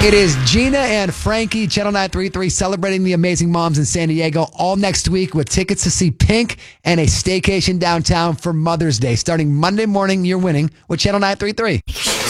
It is Gina and Frankie, Channel 933, celebrating the amazing moms in San Diego all next week with tickets to see Pink and a staycation downtown for Mother's Day. Starting Monday morning, you're winning with Channel 933.